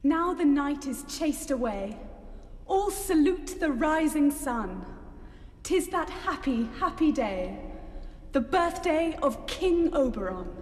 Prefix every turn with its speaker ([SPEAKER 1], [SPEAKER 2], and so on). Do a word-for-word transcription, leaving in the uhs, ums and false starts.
[SPEAKER 1] Now the night is chased away. All salute the rising sun. 'Tis that happy, happy day, the birthday of King Oberon.